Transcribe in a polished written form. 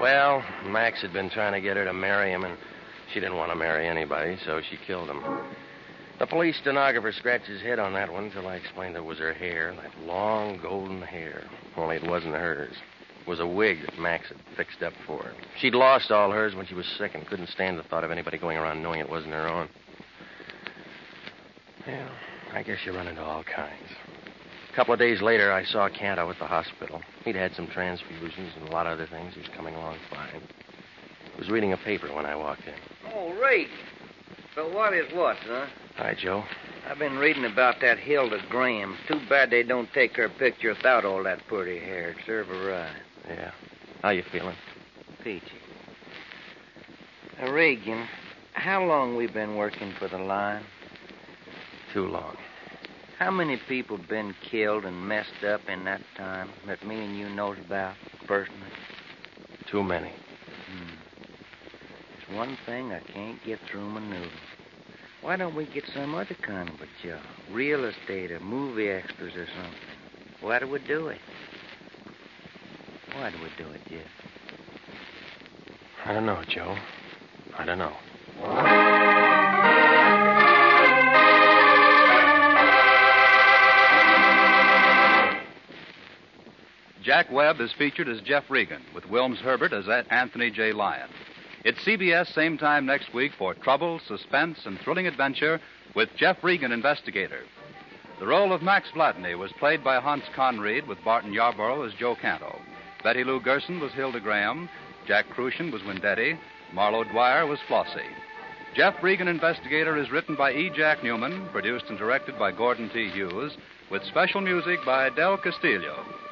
Well, Max had been trying to get her to marry him, and she didn't want to marry anybody, so she killed him. The police stenographer scratched his head on that one until I explained it was her hair, that long golden hair. Only it wasn't hers. It was a wig that Max had fixed up for her. She'd lost all hers when she was sick and couldn't stand the thought of anybody going around knowing it wasn't her own. Well, I guess you run into all kinds. A couple of days later, I saw Kent out at the hospital. He'd had some transfusions and a lot of other things. He was coming along fine. He was reading a paper when I walked in. Oh, Ray. So what is what, huh? Hi, Joe. I've been reading about that Hilda Graham. Too bad they don't take her picture without all that pretty hair. It'd serve her right. Yeah. How you feeling? Peachy. Regan, how long we been working for the line? Too long. How many people been killed and messed up in that time that me and you knows about personally? Too many. There's one thing I can't get through my noodle. Why don't we get some other kind of a job? Real estate or movie extras or something. Why do we do it? Why do we do it, Jeff? I don't know, Joe. I don't know. Jack Webb is featured as Jeff Regan, with Wilms Herbert as Anthony J. Lyon. It's CBS same time next week for trouble, suspense, and thrilling adventure with Jeff Regan, investigator. The role of Max Blatney was played by Hans Conried, with Barton Yarborough as Joe Canto. Betty Lou Gerson was Hilda Graham. Jack Crucian was Windetti. Marlo Dwyer was Flossie. Jeff Regan, Investigator is written by E. Jack Newman, produced and directed by Gordon T. Hughes, with special music by Del Castillo.